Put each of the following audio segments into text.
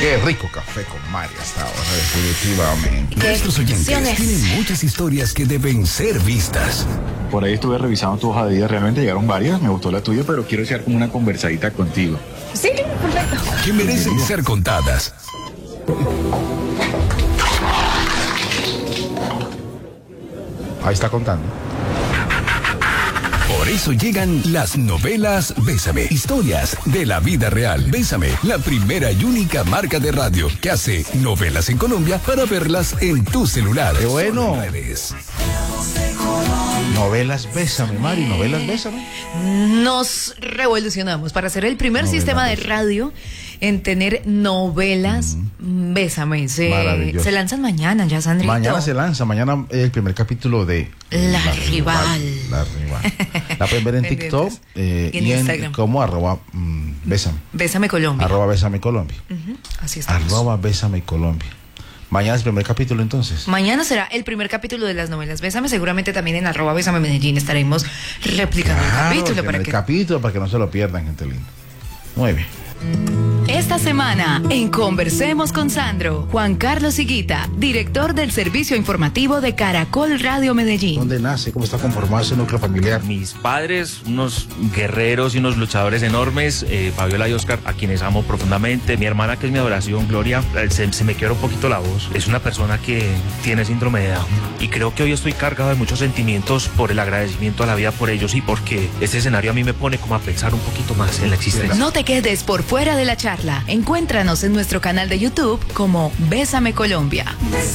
Qué rico café con Mari hasta ahora, definitivamente. Nuestros oyentes tienen muchas historias que deben ser vistas. Por ahí estuve revisando tu hoja de vida, realmente llegaron varias, me gustó la tuya, pero quiero echar como una conversadita contigo. Sí, perfecto. Que merecen ser contadas. Ahí está contando. Por eso llegan las novelas Bésame, historias de la vida real. Bésame, la primera y única marca de radio que hace novelas en Colombia para verlas en tu celular. ¡Qué bueno! Redes. Novelas Bésame, Mari, novelas Bésame. Nos revolucionamos para ser el primer sistema de radio en tener novelas Bésame. Maravilloso. Se lanzan mañana ya, Sandrito. Mañana se lanza, mañana el primer capítulo de La Rival. La Rival. La pueden ver en TikTok en y Instagram. como @Bésame. Bésame Colombia. @Bésame Colombia. Así estamos. @Bésame Colombia. Mañana es el primer capítulo entonces. Mañana será el primer capítulo de las novelas Bésame. Seguramente también en @Bésame Medellín estaremos replicando el capítulo para que no se lo pierdan, gente linda. Muy bien. Esta semana, en Conversemos con Sandro, Juan Carlos Higuita, director del servicio informativo de Caracol Radio Medellín. ¿Dónde nace? ¿Cómo está conformado ese núcleo familiar? Mis padres, unos guerreros y unos luchadores enormes, Fabiola y Oscar, a quienes amo profundamente. Mi hermana, que es mi adoración, Gloria, se me quiebra un poquito la voz. Es una persona que tiene síndrome de Down. Y creo que hoy estoy cargado de muchos sentimientos por el agradecimiento a la vida por ellos y porque este escenario a mí me pone como a pensar un poquito más en la existencia. No te quedes por fuera de la charla. Encuéntranos en nuestro canal de YouTube como Bésame Colombia.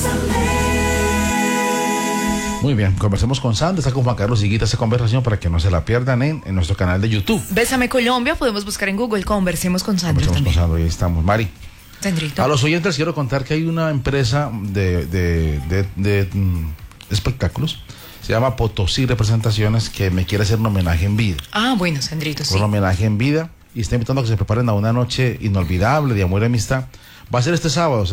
Muy bien, conversemos con Sandra, está con Juan Carlos Higuita esa conversación para que no se la pierdan en nuestro canal de YouTube. Bésame Colombia, podemos buscar en Google Conversemos con Sandro. Conversemos con Sandra, ahí estamos. Mari. Sandrito. A los oyentes quiero contar que hay una empresa de espectáculos, se llama Potosí Representaciones, que me quiere hacer un homenaje en vida. Ah, bueno, Sandrito, sí. Un homenaje en vida, y está invitando a que se preparen a una noche inolvidable de amor y amistad. Va a ser este sábado.